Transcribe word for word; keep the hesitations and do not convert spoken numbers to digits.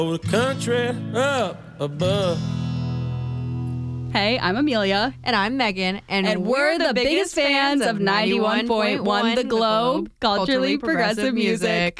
The country up above. Hey, I'm Amelia. And I'm Megan. And, And we're the biggest fans of ninety-one point one The Globe, culturally progressive music.